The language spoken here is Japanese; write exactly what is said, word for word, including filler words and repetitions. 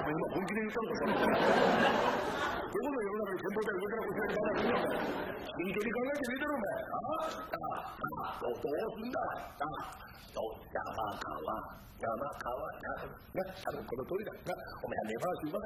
今本気で言ったのかどこの世の中に戦闘隊上から押し上げたんだよ真剣に考えてみてろお前ああああどうすんだああど山川山川なな多分この通りだなお前は根回しうまか